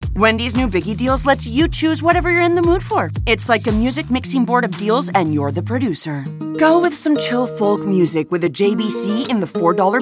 Wendy's new Biggie Deals lets you choose whatever you're in the mood for. It's like a music mixing board of deals, and you're the producer. Go with some chill folk music with a JBC in the $4